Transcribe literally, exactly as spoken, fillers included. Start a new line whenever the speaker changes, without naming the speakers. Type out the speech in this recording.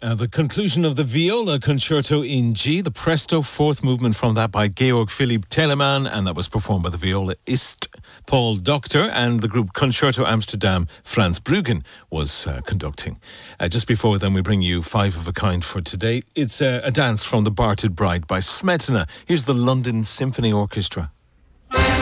Uh, the conclusion of the Viola Concerto in G, the Presto, fourth movement from that by Georg Philipp Telemann, and that was performed by the violist Paul Doctor, and the group Concerto Amsterdam, Franz Bruggen was uh, conducting. Uh, just before then, we bring you Five of a Kind for today. It's uh, a dance from The Barted Bride by Smetana. Here's the London Symphony Orchestra.